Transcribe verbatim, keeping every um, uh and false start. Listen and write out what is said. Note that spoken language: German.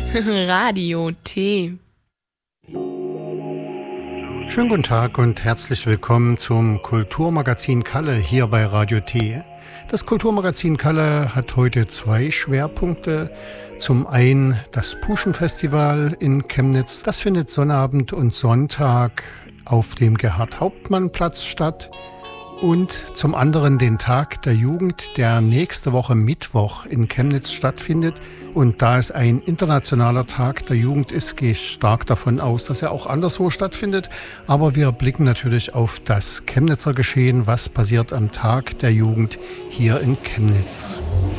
Radio T. Schönen guten Tag und herzlich willkommen zum Kulturmagazin Kalle hier bei Radio T. Das Kulturmagazin Kalle hat heute zwei Schwerpunkte. Zum einen das Puschen-Festival in Chemnitz. Das findet Sonnabend und Sonntag auf dem Gerhard-Hauptmann-Platz statt. Und zum anderen den Tag der Jugend, der nächste Woche Mittwoch in Chemnitz stattfindet. Und da es ein internationaler Tag der Jugend ist, gehe ich stark davon aus, dass er auch anderswo stattfindet. Aber wir blicken natürlich auf das Chemnitzer Geschehen, was passiert am Tag der Jugend hier in Chemnitz.